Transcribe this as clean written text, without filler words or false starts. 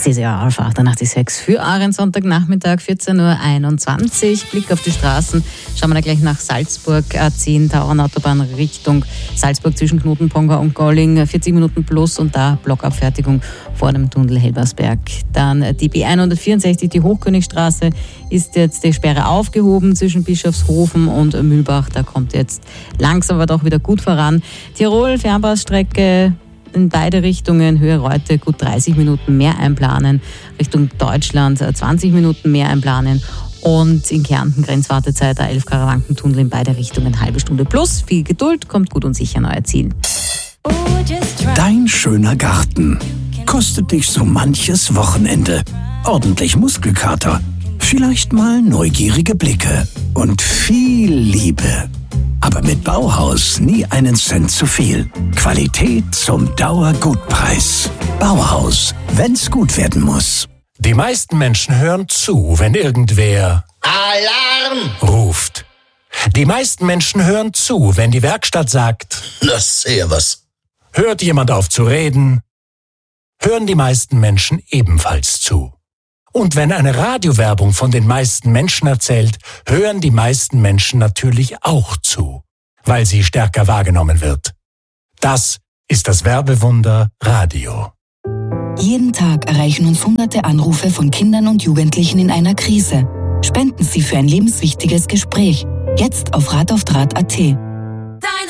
ist ja Alpha 88.6 für euren Sonntagnachmittag, 14.21 Uhr. Blick auf die Straßen. Schauen wir da gleich nach Salzburg, A10, Tauernautobahn Richtung Salzburg zwischen Knotenponga und Golling, 40 Minuten plus und da Blockabfertigung vor dem Tunnel Helbersberg. Dann die B164, die Hochkönigstraße, ist jetzt die Sperre aufgehoben zwischen Bischofshofen und Mühlbach. Da kommt jetzt langsam aber doch wieder gut voran. Tirol, Fernbahnstrecke in beide Richtungen, Höhe Reute gut 30 Minuten mehr einplanen, Richtung Deutschland 20 Minuten mehr einplanen und in Kärnten Grenzwartezeit A11 Karawankentunnel in beide Richtungen halbe Stunde plus. Viel Geduld, kommt gut und sicher an euer Ziel. Dein schöner Garten kostet dich so manches Wochenende. Ordentlich Muskelkater, vielleicht mal neugierige Blicke und viel Liebe. Aber mit Bauhaus nie einen Cent zu viel. Qualität zum Dauergutpreis. Bauhaus, wenn's gut werden muss. Die meisten Menschen hören zu, wenn irgendwer Alarm ruft. Die meisten Menschen hören zu, wenn die Werkstatt sagt, na servus. Hört jemand auf zu reden, hören die meisten Menschen ebenfalls zu. Und wenn eine Radiowerbung von den meisten Menschen erzählt, hören die meisten Menschen natürlich auch zu, weil sie stärker wahrgenommen wird. Das ist das Werbewunder Radio. Jeden Tag erreichen uns hunderte Anrufe von Kindern und Jugendlichen in einer Krise. Spenden Sie für ein lebenswichtiges Gespräch. Jetzt auf rataufdraht.at.